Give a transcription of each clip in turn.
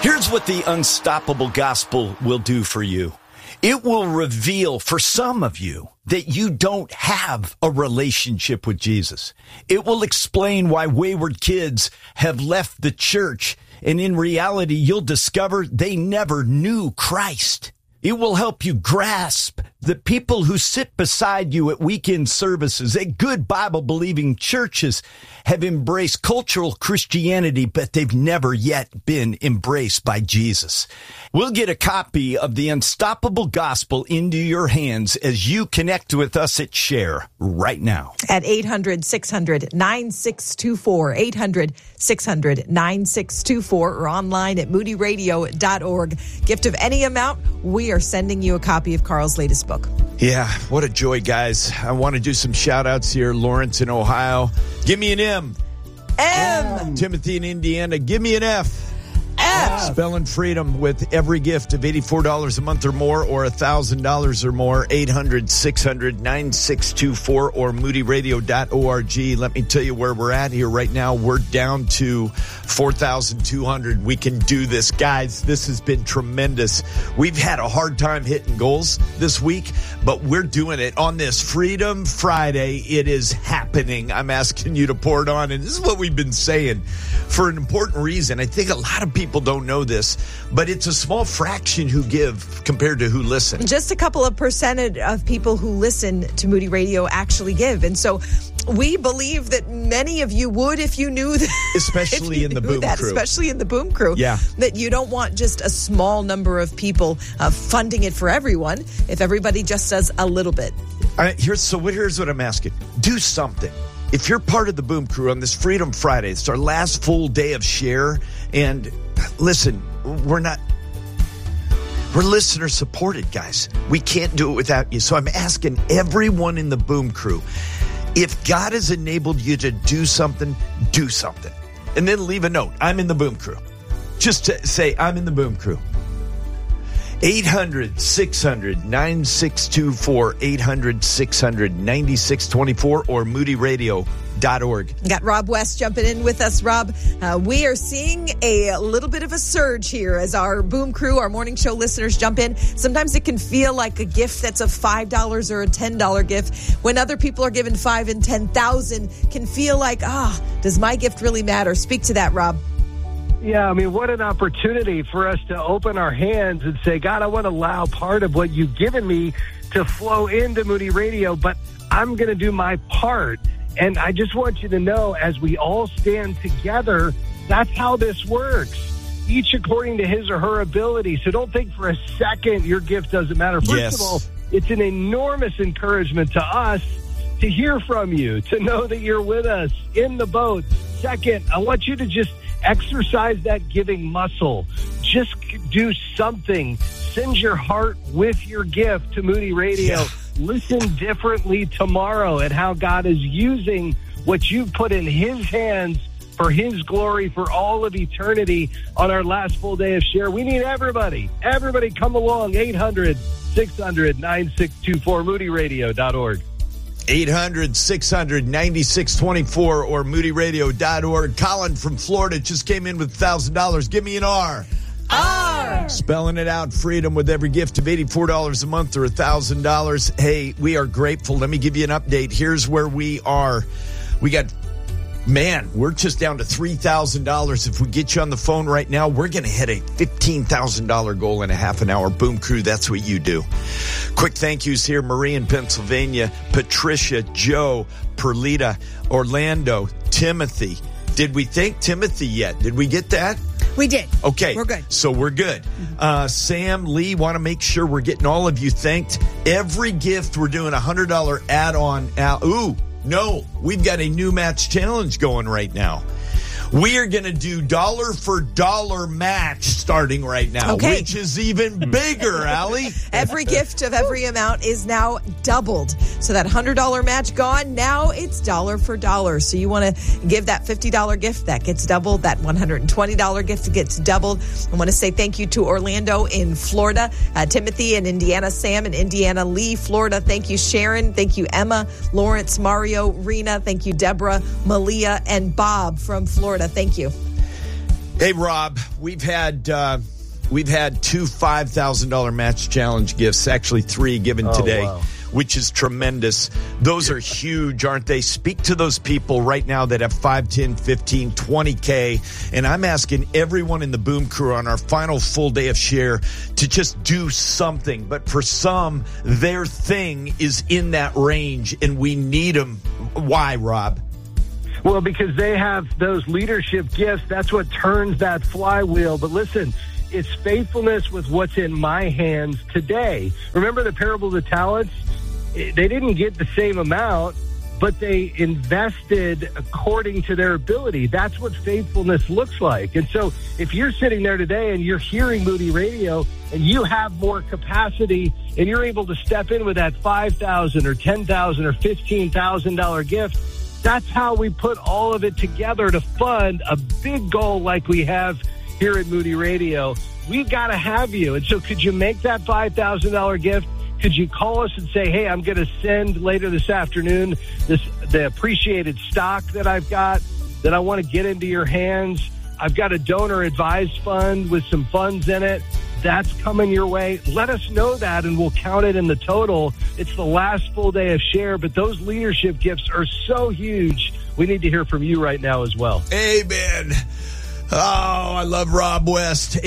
Here's what the Unstoppable Gospel will do for you. It will reveal for some of you that you don't have a relationship with Jesus. It will explain why wayward kids have left the church, and in reality, you'll discover they never knew Christ. It will help you grasp the people who sit beside you at weekend services at good Bible-believing churches have embraced cultural Christianity, but they've never yet been embraced by Jesus. We'll get a copy of the Unstoppable Gospel into your hands as you connect with us at Share right now. At 800-600-9624, 800-600-9624, or online at moodyradio.org. Gift of any amount, we are sending you a copy of Carl's latest book. Yeah, what a joy, guys. I want to do some shout-outs here. Lawrence in Ohio, give me an M. M. Timothy in Indiana, give me an F. F. Spelling freedom with every gift of $84 a month or more, or $1,000 or more. 800-600-9624 or moodyradio.org. Let me tell you where we're at here right now. We're down to 4,200. We can do this, guys. This has been tremendous. We've had a hard time hitting goals this week, but we're doing it on this Freedom Friday. It is happening. I'm asking you to pour it on, and this is what we've been saying for an important reason. I think a lot of people don't know this, but it's a small fraction who give compared to who listen. Just a couple of percentage of people who listen to Moody Radio actually give. And so we believe that many of you would if you knew that. Especially in the Boom Crew. Especially in the Boom Crew. Yeah. That you don't want just a small number of people funding it for everyone if everybody just does a little bit. Here's what I'm asking. Do something. If you're part of the Boom Crew on this Freedom Friday, it's our last full day of Share. And listen, we're listener supported, guys. We can't do it without you. So I'm asking everyone in the Boom Crew, if God has enabled you to do something, do something. And then leave a note. I'm in the Boom Crew. Just to say, I'm in the Boom Crew. 800-600-9624, 800-600-9624, or moodyradio.org. Got Rob West jumping in with us. Rob, we are seeing a little bit of a surge here as our Boom Crew, our morning show listeners jump in. Sometimes it can feel like a gift that's a $5 or a $10 gift. When other people are given $5,000 and $10,000, can feel like, does my gift really matter? Speak to that, Rob. Yeah, I mean, what an opportunity for us to open our hands and say, God, I want to allow part of what you've given me to flow into Moody Radio, but I'm going to do my part. And I just want you to know, as we all stand together, that's how this works, each according to his or her ability. So don't think for a second your gift doesn't matter. First of all, it's an enormous encouragement to us to hear from you, to know that you're with us in the boat. Second, I want you to just exercise that giving muscle. Just do something. Send your heart with your gift to Moody Radio. Yeah. Listen differently tomorrow at how God is using what you put in his hands for his glory for all of eternity on our last full day of Share. We need everybody. Everybody come along. 800-600-9624, moodyradio.org. 800-600-9624 or moodyradio.org. Colin from Florida just came in with $1,000. Give me an R. R. Spelling it out, freedom with every gift of $84 a month or $1,000. Hey, we are grateful. Let me give you an update. Here's where we are. We're just down to $3,000. If we get you on the phone right now, we're going to hit a $15,000 goal in a half an hour. Boom Crew, that's what you do. Quick thank yous here. Marie in Pennsylvania, Patricia, Joe, Perlita, Orlando, Timothy. Did we thank Timothy yet? Did we get that? We did. Okay. We're good. So we're good. Sam, Lee, want to make sure we're getting all of you thanked. Every gift, we're doing a $100 add-on. No, we've got a new match challenge going right now. We are going to do dollar for dollar match starting right now, which is even bigger, Allie. Every gift of every amount is now doubled. So that $100 match gone, now it's dollar for dollar. So you want to give that $50 gift, that gets doubled. That $120 gift gets doubled. I want to say thank you to Orlando in Florida, Timothy in Indiana, Sam in Indiana, Lee, Florida. Thank you, Sharon. Thank you, Emma, Lawrence, Mario, Rena. Thank you, Deborah, Malia, and Bob from Florida. Thank you. Hey, Rob, we've had two $5,000 match challenge gifts, actually 3 given today, wow. which is tremendous. Those are huge, aren't they? Speak to those people right now that have 5, 10, 15, 20K. And I'm asking everyone in the Boom Crew on our final full day of share to just do something. But for some, their thing is in that range and we need them. Why, Rob? Well, because they have those leadership gifts. That's what turns that flywheel. But listen, it's faithfulness with what's in my hands today. Remember the parable of the talents? They didn't get the same amount, but they invested according to their ability. That's what faithfulness looks like. And so if you're sitting there today and you're hearing Moody Radio and you have more capacity and you're able to step in with that $5,000 or $10,000 or $15,000 gift, that's how we put all of it together to fund a big goal like we have here at Moody Radio. We've got to have you. And so could you make that $5,000 gift? Could you call us and say, hey, I'm going to send later this afternoon the appreciated stock that I've got that I want to get into your hands. I've got a donor advised fund with some funds in it. That's coming your way. Let us know that, and we'll count it in the total. It's the last full day of share, but those leadership gifts are so huge. We need to hear from you right now as well. Amen. Oh, I love Rob West.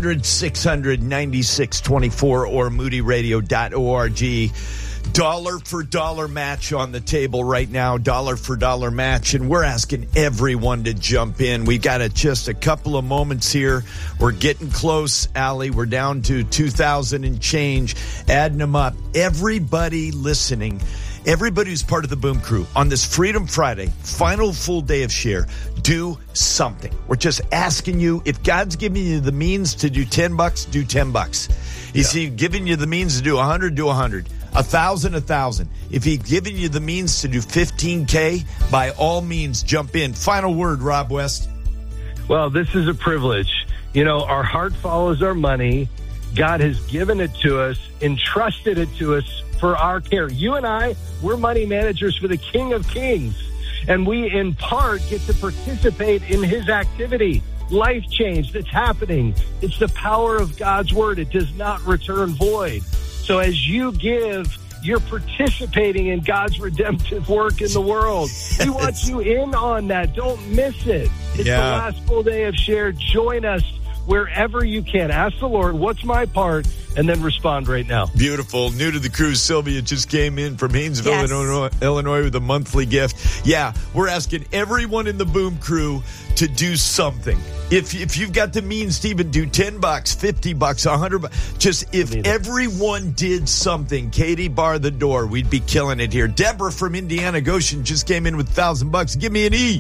800-600-9624 or moodyradio.org. Dollar for dollar match on the table right now. Dollar for dollar match. And we're asking everyone to jump in. We got just a couple of moments here. We're getting close, Allie. We're down to 2,000 and change. Adding them up. Everybody listening, everybody who's part of the Boom Crew on this Freedom Friday, final full day of share, do something. We're just asking you, if God's giving you the means to do $10, do $10. Is he giving you the means to do 100, do 100. 1,000, 1,000. If he's giving you the means to do 15K, by all means, jump in. Final word, Rob West. Well, this is a privilege. You know, our heart follows our money. God has given it to us, entrusted it to us for our care. You and I, we're money managers for the King of Kings. And we, in part, get to participate in his activity. Life change that's happening. It's the power of God's word. It does not return void. So as you give, you're participating in God's redemptive work in the world. We want you in on that. Don't miss it. It's the last full day of share. Join us wherever you can. Ask the Lord, what's my part? And then respond right now. Beautiful. New to the cruise, Sylvia just came in from Haynesville, Illinois with a monthly gift. Yeah, we're asking everyone in the Boom Crew to do something. If you've got the means to even do $10, $50, $100, just if everyone did something, Katie, bar the door, we'd be killing it here. Deborah from Indiana Goshen just came in with $1,000. Give me an E.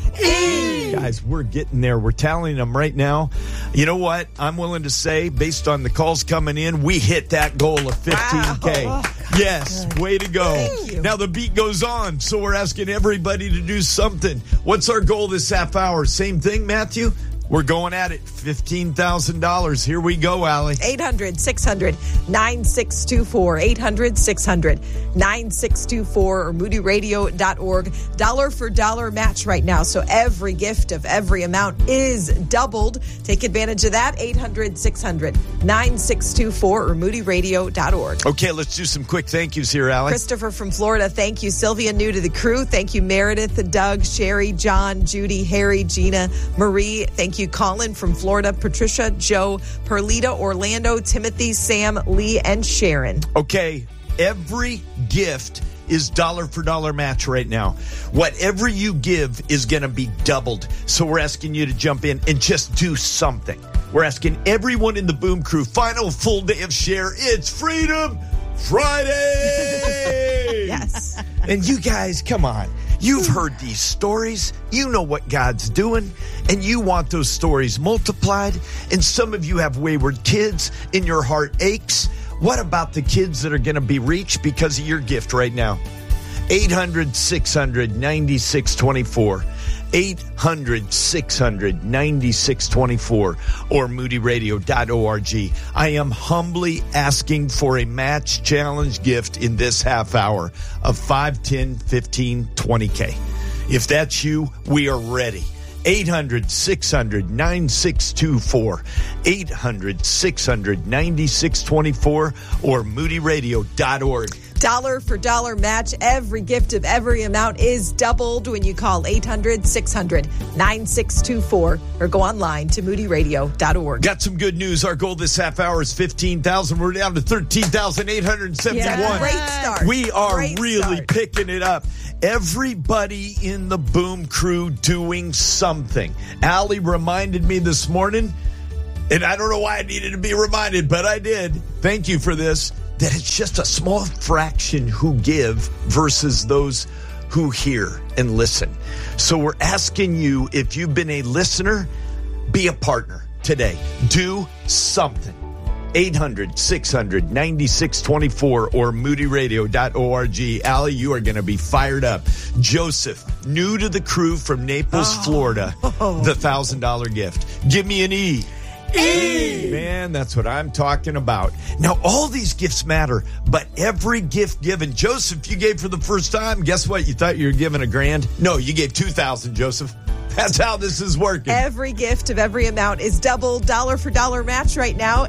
Guys, we're getting there. We're tallying them right now. You know what? I'm willing to say, based on the calls coming in, we hit that goal of 15K. Wow. Yes, way to go. Now the beat goes on, so we're asking everybody to do something. What's our goal this half hour? Same thing, Matthew? We're going at it. $15,000. Here we go, Allie. 800-600-9624. 800-600-9624 or moodyradio.org. Dollar for dollar match right now. So every gift of every amount is doubled. Take advantage of that. 800-600-9624 or moodyradio.org. Okay, let's do some quick thank yous here, Allie. Christopher from Florida. Thank you. Sylvia, new to the crew. Thank you, Meredith, Doug, Sherry, John, Judy, Harry, Gina, Marie. Thank you, Colin from Florida, Patricia, Joe, Perlita, Orlando, Timothy, Sam, Lee, and Sharon. Okay, every gift is dollar for dollar match right now. Whatever you give is going to be doubled. So we're asking you to jump in and just do something. We're asking everyone in the Boom Crew, final full day of share. It's Freedom Friday! Yes. And you guys, come on. You've heard these stories. You know what God's doing, and you want those stories multiplied. And some of you have wayward kids, and your heart aches. What about the kids that are going to be reached because of your gift right now? 800-600-9624. 800-600-9624 or moodyradio.org. I am humbly asking for a match challenge gift in this half hour of 5, 10, 15, 20K. If that's you, we are ready. 800-600-9624, 800-600-9624, or moodyradio.org. Dollar for dollar match. Every gift of every amount is doubled when you call 800-600-9624 or go online to moodyradio.org. Got some good news. Our goal this half hour is 15,000. We're down to 13,871. Yeah, great start. We are Great really start. picking it up. Everybody in the Boom Crew doing something. Allie reminded me this morning, and I don't know why I needed to be reminded, but I did. Thank you for this. That it's just a small fraction who give versus those who hear and listen. So we're asking you, if you've been a listener, be a partner today. Do something. 800-600-9624 or moodyradio.org. Allie, you are going to be fired up. Joseph, new to the crew from Naples, Florida, the $1,000 gift. Give me an E. Man, that's what I'm talking about. Now, all these gifts matter, but every gift given. Joseph, you gave for the first time. Guess what? You thought you were giving $1,000? No, you gave $2,000, Joseph. That's how this is working. Every gift of every amount is double. Dollar for dollar match right now.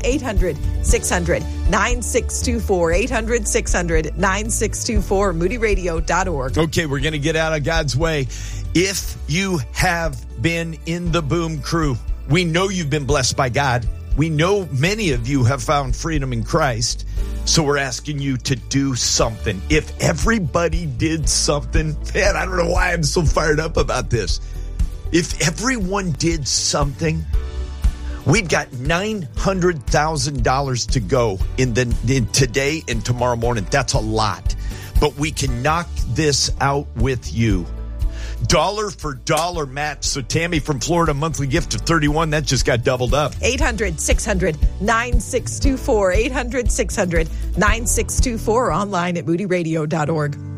800-600-9624. 800-600-9624. moodyradio.org. Okay, we're going to get out of God's way. If you have been in the Boom Crew, we know you've been blessed by God. We know many of you have found freedom in Christ. So we're asking you to do something. If everybody did something, man, I don't know why I'm so fired up about this. If everyone did something, we've got $900,000 to go in today and tomorrow morning. That's a lot. But we can knock this out with you. Dollar for dollar match. So Tammy from Florida, monthly gift of $31. That just got doubled up. 800-600-9624. 800-600-9624. Online at moodyradio.org.